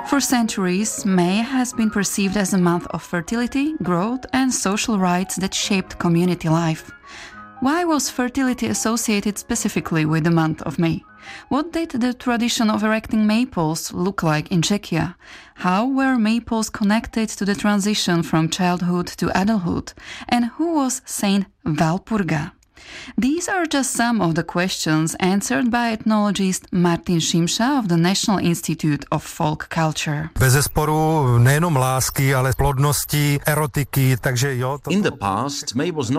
For centuries, May has been perceived as a month of fertility, growth, and social rights that shaped community life. Why was fertility associated specifically with the month of May? What did the tradition of erecting maypoles look like in Czechia? How were maypoles connected to the transition from childhood to adulthood? And who was Saint Walpurga? These are just some of the questions answered by ethnologist Martin Šimša of the National Institute of Folk Culture. Bezesporu nejenom lásky, ale plodnosti, erotiky, takže jo. In the past, May was not